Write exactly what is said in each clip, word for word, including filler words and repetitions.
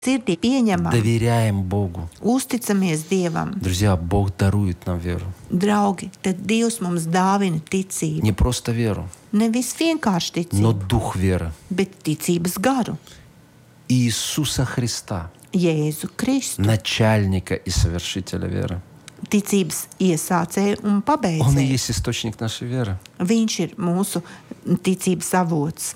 sirdī pieņemam, доверяем Богу. uzticamies Dievam, Друзья, Бог дарует нам веру. draugi, tad Dievs mums dāvina ticību. Не просто веру, Nevis vienkārši но ticību, дух веры. bet ticības garu. Иисуса Христа, Jēzu Kristu, начальника и совершителя веры. ticības iesācēju un Он и pabeigcēju. есть источник нашей веры. Viņš ir mūsu ticības avots.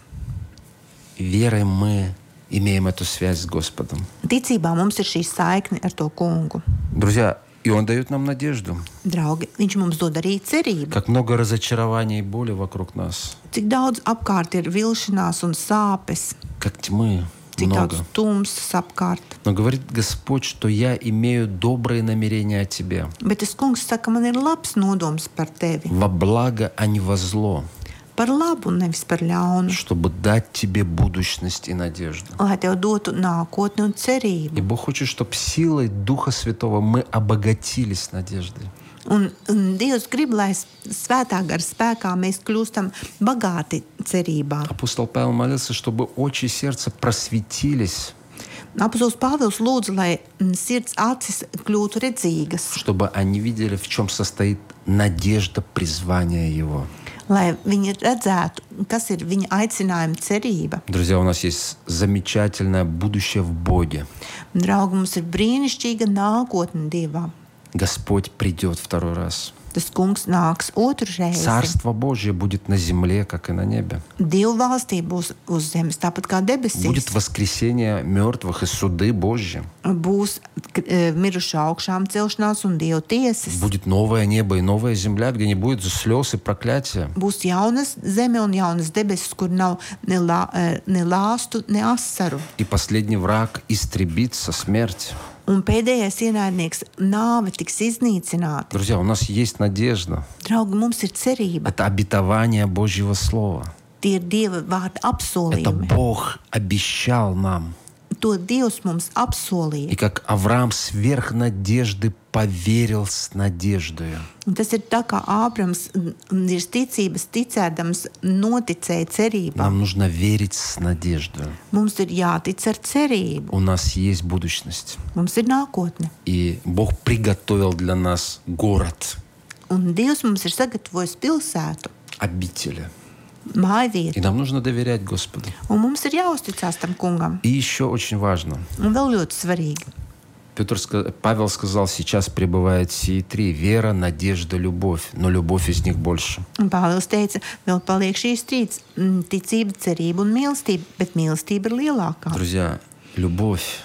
Верой мы имеем эту связь с Господом. Ticībā mums ir šī saikne ar to kungu. Друзья, и Он дает нам надежду. Draugi, viņš mums dod arī cerību. Как много разочарований и боли вокруг нас. Cik daudz apkārt ir vilšanās un sāpes, Как тьмы cik много. daudz tumsas apkārt. Но говорит Господь, что я имею добрые намерения о тебе. Bet tas kungs saka, man ir labs nodoms par tevi. Во благо, а не во зло. Par labu, nevis par ļaunu. Чтобы дать тебе будущность и надежду. Lai tev dotu nākotni un И cerību. Бог хочет, чтобы силой Духа Святого мы обогатились надеждой. Un, un Dievs grib, lai svētā gara spēkā mēs kļūstam bagāti cerībā. Апостол Павел молился, чтобы очи сердца просветились, Apostols Pāvils lūdza, lai mm, sirds acis kļūtu redzīgas, чтобы они видели, в чем состоит надежда призвания Его. lai viņi redzētu, kas ir viņa aicinājuma cerība. Друзья, у нас есть замечательное будущее в Боге. Draugi, mums ir brīnišķīga nākotne Dievā. Господь придет второй раз. Tas kungs nāks otru reizi. Царство Божье будет на земле, как и на небе. Dievu valstī būs uz zemes, tāpat kā debesīs. Будет воскресение мертвых и суды Божьи. Būs e, mirušu augšām celšanās un Dievu tiesas. Будет новое небо и новая земля, где не будет слез и проклятия. Būs jaunas zeme un jaunas debesis, kur nav ne, lā, e, ne lāstu, ne asaru. И последний враг истребится, смерть. Un pēdējais ienaidnieks nāve tiks iznīcināta. Друзья, у нас есть надежда. Draugi, mums ir cerība. Это обетование Божьего Слова. Tie ir Dieva vārda Это apsolījumi. Бог обещал нам. To Dievs mums И apsolīja. как Авраам сверх надежды поверил с надеждою. Un tas ir tā kā Ābrams mm, ir ticības ticēdams noticēja cerībā. Нам нужно верить с надеждой. Mums ir jātic ar cerību. У нас есть будущность. Mums ir nākotne. И Бог приготовил для нас город, Un Dievs mums ir sagatavojis pilsētu, обители. И mājvietu. нам нужно доверять Господу. Un mums ir jāuzticās tam kungam. И еще очень важно. Un vēl ļoti svarīgi. Петр, ска- Павел сказал, сейчас пребывает сии три: вера, надежда, любовь. Но любовь из них больше. Un Pāvils teica, vēl paliek šīs trīs mm, - ticība, cerība un mīlestība, bet mīlestība ir lielākā. Друзья, любовь,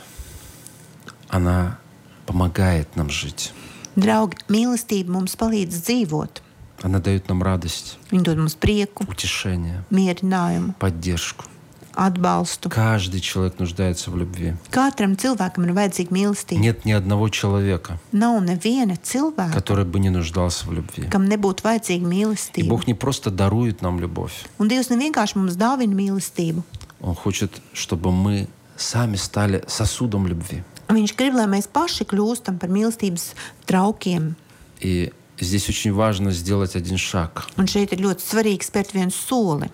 она помогает нам жить. Draugi, mīlestība mums palīdz dzīvot. Она дает нам радость, Viņa dod mums prieku, утешение, mierinājumu, поддержку. atbalstu. Каждый человек нуждается в любви. Katram cilvēkam ir vajadzīga mīlestība. Нет ни одного человека, Nav neviena cilvēka, который бы не нуждался в любви. kam nebūtu vajadzīga И mīlestība. Бог не просто дарует нам любовь. Un Dievs nevienkārši mums dāvina mīlestību. Он хочет, чтобы мы сами стали сосудом любви. Viņš grib, lai mēs paši kļūstam par mīlestības traukiem. И здесь очень важно сделать один шаг. Un šeit ir ļoti svarīgi spērt vienu soli,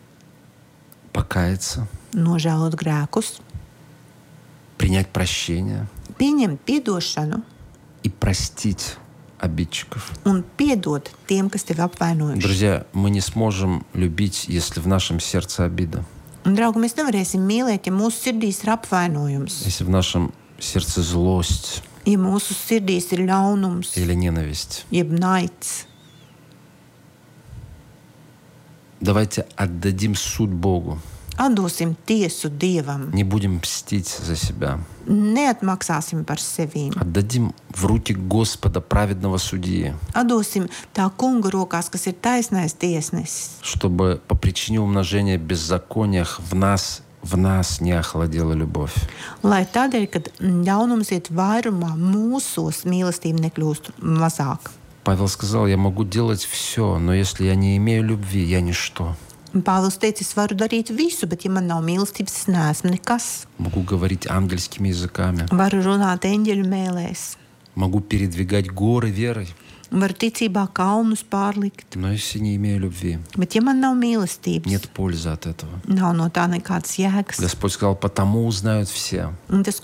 Покаяться, nožēlot grēkus, принять прощение pieņemt piedošanu и простить обидчиков. un piedot tiem, kas tevi apvainojuši. Друзья, мы не сможем любить, если в нашем сердце обида. Un, draugi, mēs nevarēsim mīlēt, ja mūsu sirdīs ir apvainojums, Если в нашем сердце злость ja mūsu sirdīs ir ļaunums, или ненависть. jeb naids. Давайте отдадим суд Богу. Atdosim tiesu Dievam, Не будем мстить за себя. neatmaksāsim par sevi. Отдадим в руки Господа, праведного судьи, Atdosim tā kunga rokās, kas ir taisnais tiesnesis, чтобы по причине умножения беззакония в нас, в нас не охладела любовь. lai tādēļ, kad ļaunums iet vairumā, mūsos mīlestība nekļūst mazāk. Павел сказал, я могу делать все, но если я не имею любви, я ничто. Un Pāvils teica, es varu darīt visu, bet ja man nav mīlestības, es neesmu nekas. Могу говорить ангельскими языками. Varu runāt eņģeļu mēlēs, Могу передвигать горы верой. varu ticībā kalnus pārlikt, Но если не имею любви, bet ja man nav mīlestības, нет пользы от этого. nav no tā nekādas jēgas. Господь сказал, потому узнают все, Un tas